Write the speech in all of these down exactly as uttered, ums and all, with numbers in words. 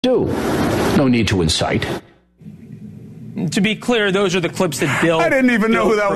do. No need to incite. To be clear, those are the clips that Bill. I didn't even Bill know who that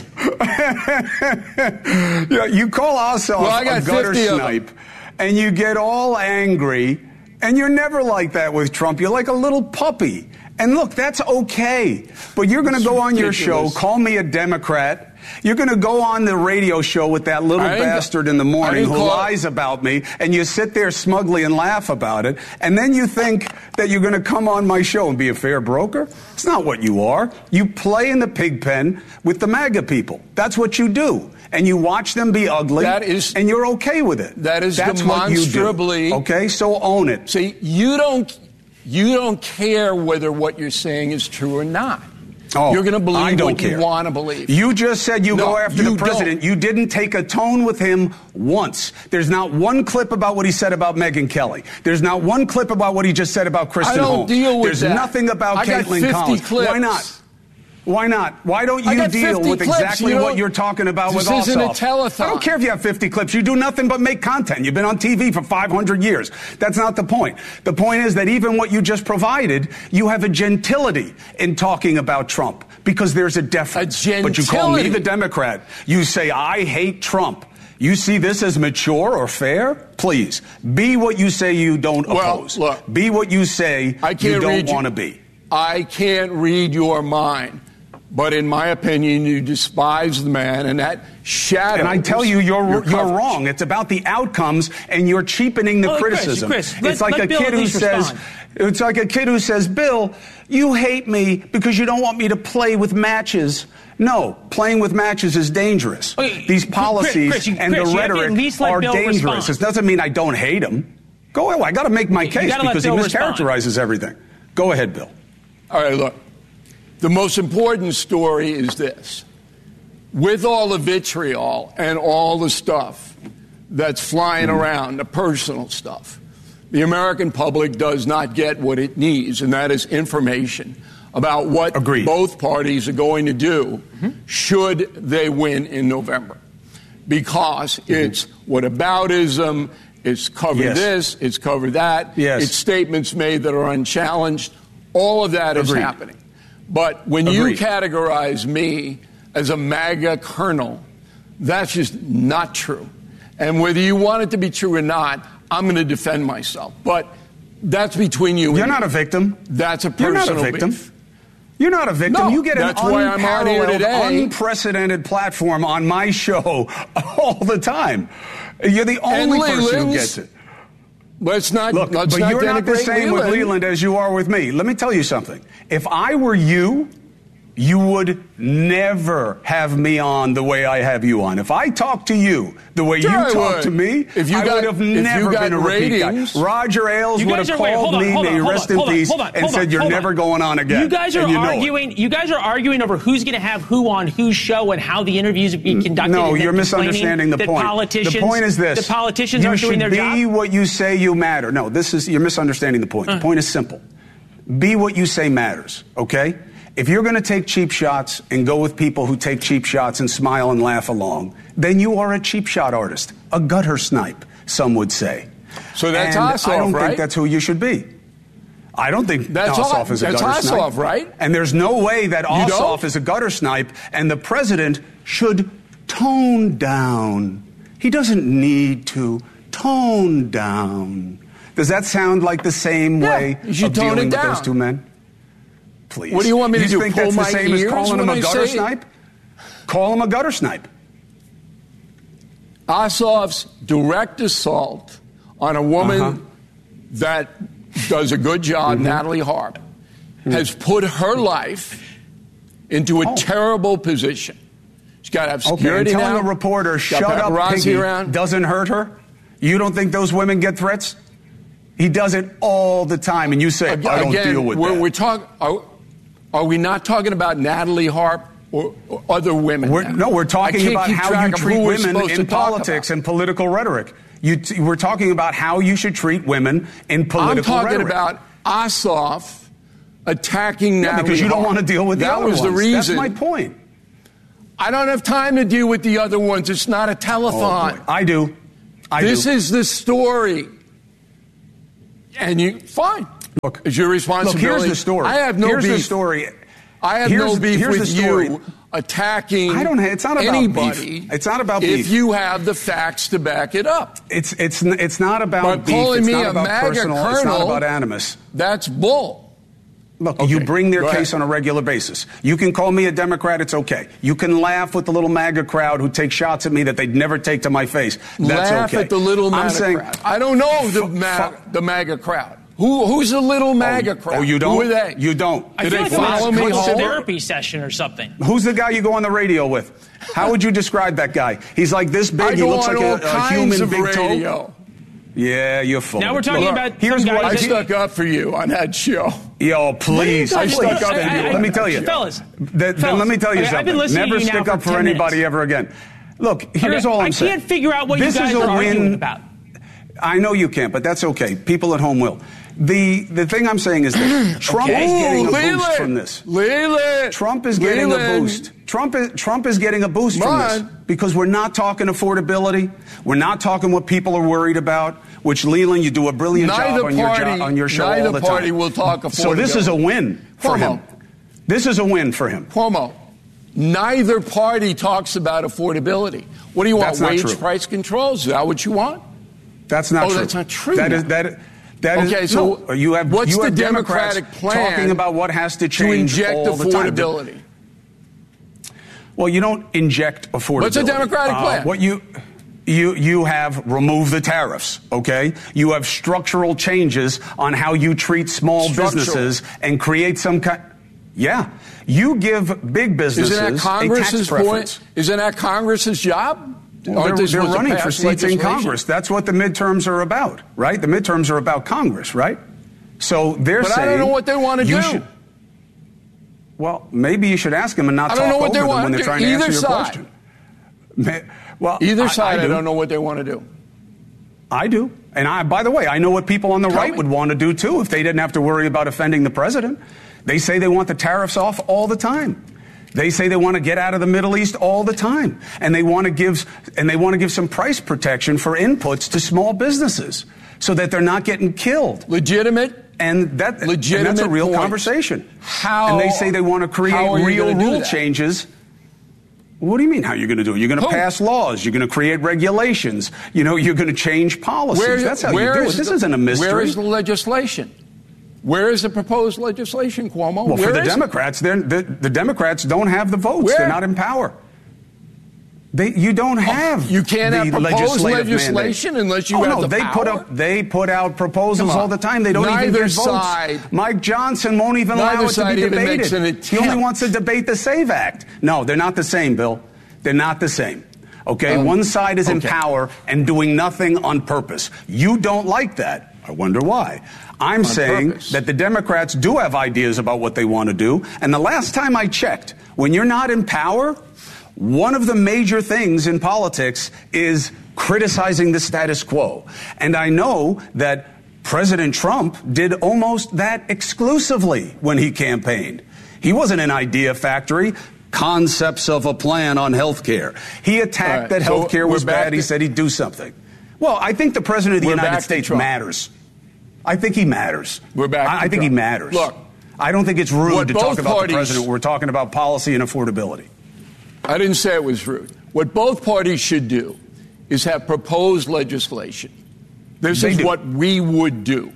provided. was. Yeah, you call Ossoff well, I got a gutter snipe, and you get all angry, and you're never like that with Trump. You're like a little puppy. And look, that's okay. But you're going to go on your show, call me a Democrat. You're going to go on the radio show with that little bastard in the morning who lies about me, and you sit there smugly and laugh about it, and then you think that you're going to come on my show and be a fair broker? It's not what you are. You play in the pig pen with the MAGA people. That's what you do. And you watch them be ugly, that is, and you're okay with it. That is That's demonstrably... what you do. Okay, so own it. See, you don't, you don't care whether what you're saying is true or not. Oh, You're going to believe what care. you want to believe. You just said you no, go after you the president. Don't. You didn't take a tone with him once. There's not one clip about what he said about Megyn Kelly. There's not one clip about what he just said about Kristen I don't Holmes. deal with There's that. nothing about I got Caitlin fifty Collins. clips. Why not? Why not? Why don't you deal with clips. exactly you what you're talking about with Ossoff? This isn't a telethon. I don't care if you have fifty clips. You do nothing but make content. You've been on T V for five hundred years. That's not the point. The point is that even what you just provided, you have a gentility in talking about Trump because there's a deference. A but you call me the Democrat. You say, I hate Trump. You see this as mature or fair? Please, be what you say you don't well, oppose. Look, be what you say I can't you don't want to be. I can't read your mind. But in my opinion, you despise the man, and that shadows. And I tell you, you're you're coverage. wrong. It's about the outcomes, and you're cheapening the oh, criticism. Chris, Chris, it's let, like let a Bill kid who says, respond. it's like a kid who says, Bill, you hate me because you don't want me to play with matches. No, playing with matches is dangerous. Okay, These policies Chris, Chris, you, and Chris, the you rhetoric are Bill dangerous. Respond. It doesn't mean I don't hate him. Go ahead. I got to make my case because he mischaracterizes respond. everything. Go ahead, Bill. All right, look. The most important story is this. With all the vitriol and all the stuff that's flying mm. around, the personal stuff, the American public does not get what it needs, and that is information about what Agreed. both parties are going to do mm-hmm. should they win in November. Because mm-hmm. it's whataboutism, it's cover yes. this, it's cover that, yes. it's statements made that are unchallenged. All of that Agreed. is happening. But when Agreed. you categorize me as a MAGA colonel, that's just not true. And whether you want it to be true or not, I'm going to defend myself. But that's between you and You're me. not a victim. That's a personal You're not a victim. beef. You're not a victim. No, you get an that's why I'm on here unparalleled, today. unprecedented platform on my show all the time. You're the only person who gets it. Let's not Look, let's but not you're not the same Leland. with Leland as you are with me. Let me tell you something. If I were you, you would never have me on the way I have you on. If I talk to you the way sure you I talk would. to me, if you I got, would have if never you got been a repeat ratings, guy. Roger Ailes would have are, called wait, me, on, may he on, rest on, in peace, on, on, and said, you're never on. going on again. You guys are you arguing You guys are arguing over who's going to have who on whose show and how the interviews be conducted. No, and you're misunderstanding the point. Politicians, the point is this. The politicians you aren't doing their job. You should be what you say you matter. No, this is, you're misunderstanding the point. Uh. The point is simple. Be what you say matters, okay? If you're going to take cheap shots and go with people who take cheap shots and smile and laugh along, then you are a cheap shot artist, a gutter snipe, some would say. So that's and Ossoff, I don't right? think that's who you should be. I don't think that's Ossoff is a that's gutter Ossoff, snipe. right? And there's no way that You Ossoff don't? is a gutter snipe, and the president should tone down. He doesn't need to tone down. Does that sound like the same Yeah, way you should of tone dealing it with down. those two men? Please. What do you want me to you do, think pull that's my the same as ears calling him when a I gutter say- snipe? Call him a gutter snipe. Ossoff's direct assault on a woman Uh-huh. that does a good job, Mm-hmm. Natalie Harp, mm-hmm. has put her life into a Oh. terrible position. She's got to have Okay, security and telling now. a reporter, She's got shut up, paparazzi Piggy, around. doesn't hurt her? You don't think those women get threats? He does it all the time, and you say, Again, I don't deal with we're, that. We're talk, are, are we not talking about Natalie Harp or, or other women? We're, now? no, we're I talking can't about keep how track you of treat who we're women supposed in to talk politics about. and political rhetoric. You t- we're talking about how you should treat women in political I'm talking rhetoric. about Ossoff attacking yeah, Natalie because you don't Harp. want to deal with the that other was ones. the reason. That's my point. I don't have time to deal with the other ones. It's not a Oh, telethon. boy. I do. I this do. is the story. And you, fine. Look, It's your responsibility. Look, here's the story. I have no here's beef. the story. I have here's, no beef here's with the story. you attacking I don't. It's not about anybody. beef. It's not about if beef. you have the facts to back it up. It's it's it's not about But beef. calling It's me not a about MAGA personal. It's not colonel, about animus. That's bull. Look, Okay, you bring their go case ahead. on a regular basis. You can call me a Democrat, it's okay. You can laugh with the little MAGA crowd who take shots at me that they'd never take to my face. That's Laugh okay. at the little MAGA I'm saying, crowd. I don't know the, F- MAGA, f- the MAGA crowd. Who, who's the little MAGA crowd? Oh, you don't? Who are they? You don't. I Do feel they like follow it's me a home? therapy session or something. Who's the guy you go on the radio with? How would you describe that guy? He's like this big. I He go looks on like all a, a kinds human of big radio. toe. Yeah, you're full. Now we're talking Look, about here's some what guys I that- stuck up for you on that show. Yo, please. What are you I talking stuck about? up for you. Let me tell you. Fellas. Then, then Fellas, let me tell you okay, I've been something. listening Never to you now stick up for for ten anybody minutes. ever again. Look, here's Okay, all I'm I saying. can't figure out what this you guys is a are win. arguing about. I know you can't, but that's okay. People at home will. The the thing I'm saying is that Trump Okay. is getting a Ooh, boost Leland. from this. Leland. Trump is getting a Leland. boost. Trump is Trump is getting a boost Come from on. this because we're not talking affordability. We're not talking what people are worried about. Which Leland, you do a brilliant Neither job on your party- job on your show neither all the time. party will talk So this is a win for Cuomo. him. This is a win for him. Cuomo, neither party talks about affordability. What do you want? That's not Wage true. price controls? Is that what you want? That's not Oh, true. that's not true That now. is that. That is, Okay, so no, you have what's you the have Democrats Democratic plan talking about what has to to change inject all the time. affordability? Well, you don't inject affordability. What's a Democratic Uh, plan? What you you you have remove the tariffs, okay? You have structural changes on how you treat small Structural. businesses and create some kind. Yeah, you give big businesses Isn't that a tax Congress's preference. point? Isn't that Congress's job? Well, Aren't they're they they're supposed to running pass for seats in legislation? Congress. That's what the midterms are about, right? The midterms are about Congress, right? So they're But saying. I don't know what they want to you do. should- well, maybe you should ask them and not I talk don't know what over they them want when to they're do. trying to Either answer your side. question. Ma- Well, Either I- side, I, I, do. don't know what they want to do. I do. And I, by the way, I know what people on the Tell right me. would want to do too if they didn't have to worry about offending the president. They say they want the tariffs off all the time. They say they want to get out of the Middle East all the time, and they want to give and they want to give some price protection for inputs to small businesses so that they're not getting killed. Legitimate. And that and Legitimate that's a real point. conversation. How- And they say they want to create how are you real gonna do rule that? changes. What do you mean? How you're going to do it? You're going to Who? pass laws. You're going to create regulations. You know, you're going to change policies. Where- That's how you where do it. is This the- isn't a mystery. Where is the legislation? Where is the proposed legislation, Cuomo? Well, Where for the is it? Democrats, they're, the, the Democrats don't have the votes. Where? They're not in power. They, you don't have. you can't the have proposed legislative legislation mandate. unless you oh, have no, the they power? put up. They put out proposals Come on. all the time. They don't even Neither get votes. side- Mike Johnson won't even Neither allow it to side be even debated. makes an He only attempt. wants to debate the SAVE Act. No, they're not the same, Bill. They're not the same. Okay, Um, one side is in okay. power and doing nothing on purpose. You don't like that. I wonder why. I'm saying purpose. that the Democrats do have ideas about what they want to do. And the last time I checked, when you're not in power, one of the major things in politics is criticizing the status quo. And I know that President Trump did almost that exclusively when he campaigned. He wasn't an idea factory. Concepts of a plan on health care. He attacked All right, that so health care we're was back bad. He to- said he'd do something. Well, I think the President of the We're United back to States Trump. matters. I think he matters. We're back I, to I think he Trump. matters. Look, I don't think it's rude what to talk both about parties- the president. We're talking about policy and affordability. I didn't say it was rude. What both parties should do is have proposed legislation. This They is do. what we would do.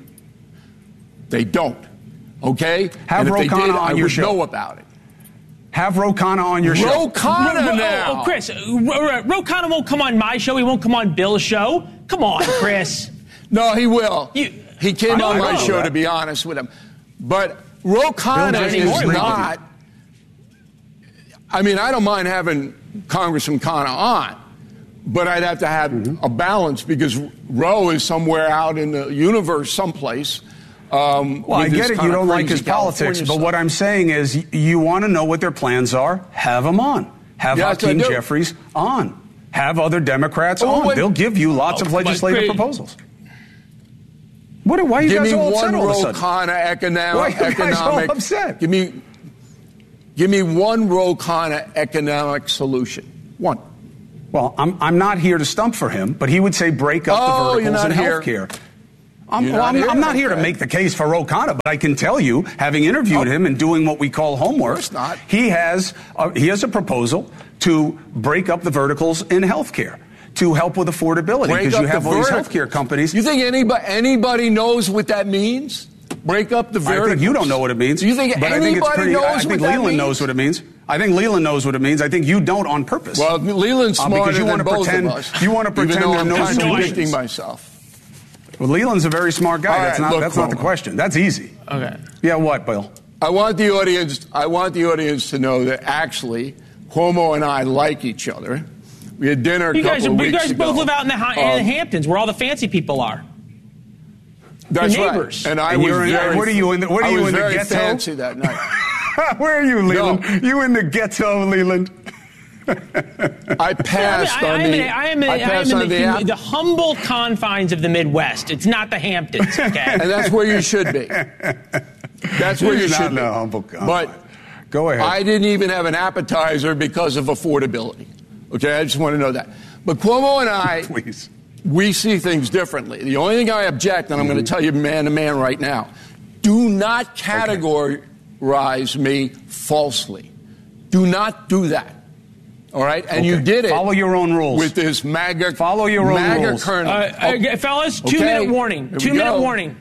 They don't. Okay? Have and if Ro they Khanna did, on I your would show. know about it. Have Ro Khanna on your show. Ro Khanna Ro- Ro- now. Oh, Chris, Ro, Ro, Ro Khanna won't come on my show. He won't come on Bill's show. Come on, Chris. No, he will. You- he came I on know my show, that. to be honest with him. But Ro Khanna just is agreed with not. I mean, I don't mind having Congressman Khanna on, but I'd have to have Mm-hmm. a balance because Ro is somewhere out in the universe, someplace. Um, Well, I with this get it. kind You of don't like crazy his politics, California but stuff. what I'm saying is, y- you want to know what their plans are. Have them on. Have Yes, I Hakeem do. Jeffries on. Have other Democrats Oh, on. wait. They'll give you lots Oh, of but legislative great. proposals. What? Why are you Give guys me all upset one all of a Ro sudden? Khanna economic. Why are you guys all economic upset? Give me, give me one Ro Khanna economic solution. One. Well, I'm, I'm not here to stump for him, but he would say break up Oh, the you're verticals not in here. health care. I'm, well, not I'm, here, I'm not here to okay. make the case for Ro Khanna, but I can tell you, having interviewed Oh. him and doing what we call homework, Of course not. he has a, he has a proposal to break up the verticals in healthcare to help with affordability, Break because up you have the all these verticals. healthcare companies. You think anybody anybody knows what that means? Break up the verticals. I think you don't know what it means. Do you think but anybody I think it's pretty, knows I what think that Leland means? knows what it means. I think Leland knows what it means. I think you don't on purpose. Well, Leland's Uh, smarter because you than wanna both pretend, of us. You want to pretend even though there are I'm no contradicting solutions. myself. Well, Leland's a very smart guy. All that's right, not look, that's not the Cuomo. question. That's easy. Okay. Yeah, what, Bill? I want the audience. I want the audience to know that actually, Cuomo and I like each other. We had dinner a You couple guys, of you weeks guys ago. both live out in the, hi- in the Um, Hamptons, where all the fancy people are. That's Your right. neighbors. And I And was you're in- very. what are you in the- what are I you was in the very ghetto? fancy that night. Where are you, Leland? No. You in the ghetto, Leland? I passed I, on I am the. in, I am in, I I am passed in on the, the app, the humble confines of the Midwest. It's not the Hamptons, okay? and that's where you should be. That's where you He's not should in be. a humble confine. But Go ahead. I didn't even have an appetizer because of affordability. Okay, I just want to know that. But Cuomo and I, Please. we see things differently. The only thing I object, and I'm going to tell you man to man right now, do not categorize me falsely. Do not do that. All right? And you Okay. did it. Follow your own rules. With this MAGA, Follow your own MAGA rules. colonel. Uh, uh, fellas, two Okay. minute warning. Here we Two minute go. warning.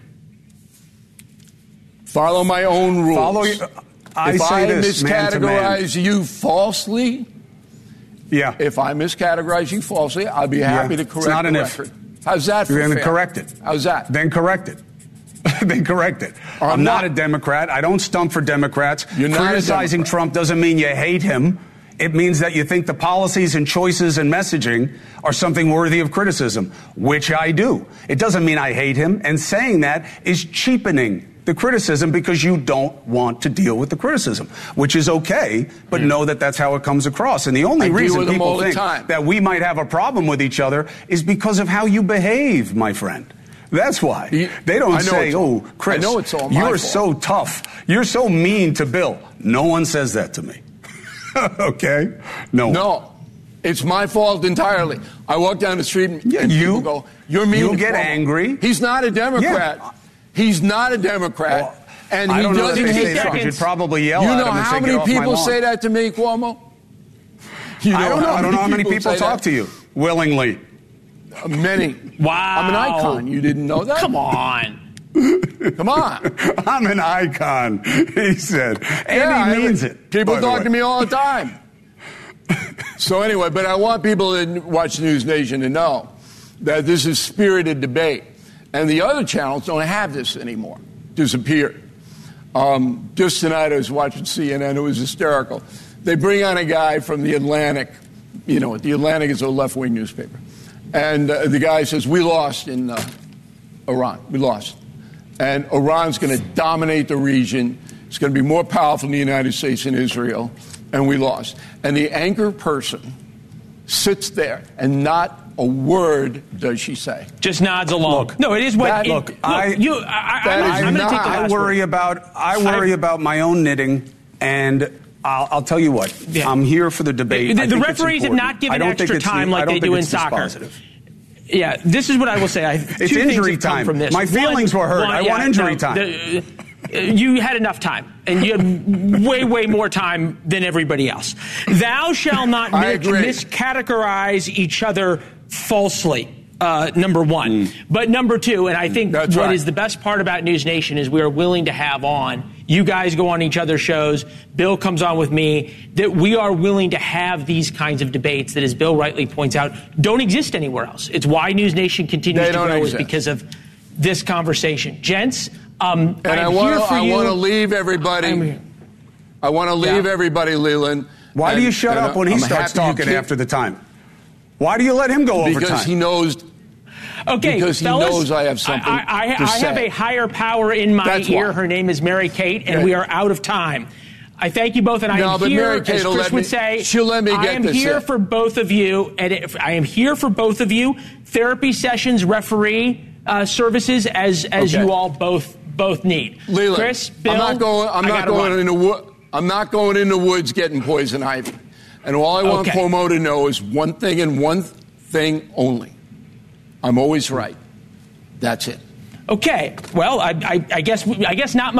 Follow my own rules. Follow your- I if say I this, man to man. miscategorize you falsely, Yeah. if I miscategorize you falsely, I'll be happy Yeah. to It's correct not the an if. record. How's that You're for going to fair? correct it. How's that? Then correct it. Then correct it. I'm I'm not not- a Democrat. I don't stump for Democrats. You're not a Criticizing Democrat. Trump doesn't mean you hate him. It means that you think the policies and choices and messaging are something worthy of criticism, which I do. It doesn't mean I hate him, and saying that is cheapening the criticism because you don't want to deal with the criticism, which is okay, but know that that's how it comes across. And the only I deal reason with them all people the think time. that we might have a problem with each other is because of how you behave, my friend. That's why. You- They I don't know say, it's all- oh, Chris, I know it's all my you're fault." so tough. You're so mean to Bill. No one says that to me. Okay? No. No. It's my fault entirely. I walk down the street and, Yeah, and you- people go, you're mean you to get Cuomo." angry. He's not a Democrat. Yeah. He's not a Democrat. Well, and I he don't know if doesn't they say hate that. Trump. You should probably yell You at know him and how say, "Get many off my people lawn." say that to me, Cuomo? You I don't know. I don't know how many people say talk that? to you willingly. Uh, Many. Wow. I'm an icon. You didn't know that? Come on. Come on. I'm an icon, he said. And Yeah, he I- means it. People by the talk way. to me all the time. So anyway, but I want people that watch News Nation to know that this is spirited debate. And the other channels don't have this anymore. Disappeared. Um, just tonight I was watching C N N. It was hysterical. They bring on a guy from the Atlantic. You know, the Atlantic is a left-wing newspaper. And uh, the guy says, we lost in uh, Iran. We lost. And Iran's going to dominate the region. It's going to be more powerful than the United States and Israel. And we lost. And the anchor person sits there, and not a word does she say. Just nods along. Look, no, it is what. that- it, look, look, I- you. I, I, that I'm, is I'm going to not- take the I last worry word. about I worry I- about my own knitting, and I'll, I'll tell you what. Yeah. I'm here for the debate. The, I the think it's referees have important. not I given don't think extra it's the- time I like don't they think do in it's soccer. dispositive. Yeah, this is what I will say. I, It's two things injury have come time. from this. My feelings One- were hurt. one- I yeah, want injury no, time. the- you had enough time, and you had way, way more time than everybody else. Thou shalt not I mis- agree. miscategorize each other falsely. Uh, number one. But number two, and I think That's what right. is the best part about News Nation is we are willing to have on, you guys go on each other's shows, Bill comes on with me, that we are willing to have these kinds of debates that, as Bill rightly points out, don't exist anywhere else. It's why News Nation continues They to don't grow exist. is because of this conversation. Gents, um, And I'm I want here to for I you. want to leave everybody. I'm- I want to leave Yeah. everybody, Leland. Why do and- you shut and up when he I'm starts happy you talking keep- after the time? Why do you let him go over Because time? he knows. Okay, Because he fellas, knows I have something I, I, to I have say. a higher power in my That's ear. why. Her name is Mary Kate, and Yeah. we are out of time. I thank you both, and I No, am but here, Mary Kate as will Chris let would me- say, she'll let me I get am this here in. for both of you, and if I am here for both of you. Therapy sessions, referee uh, services, as as Okay. you all both both need. Leland, Chris, Bill, I'm not going. I'm I not gotta going run. in the wood. I'm not going in the woods getting poison ivy. And all I want Okay. Cuomo to know is one thing and one thing only. I'm always right. That's it. Okay, well, I, I, I guess I guess not much.